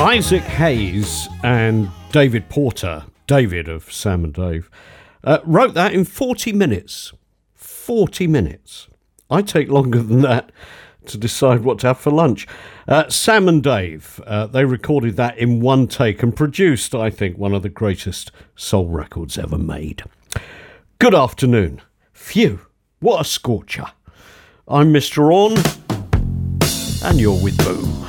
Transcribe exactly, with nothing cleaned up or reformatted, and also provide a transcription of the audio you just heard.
Isaac Hayes and David Porter, David of Sam and Dave, uh, wrote that in forty minutes. forty minutes. I take longer than that to decide what to have for lunch. Uh, Sam and Dave, uh, they recorded that in one take and produced, I think, one of the greatest soul records ever made. Good afternoon. Phew, what a scorcher. I'm Mister Orne, and you're with Boom.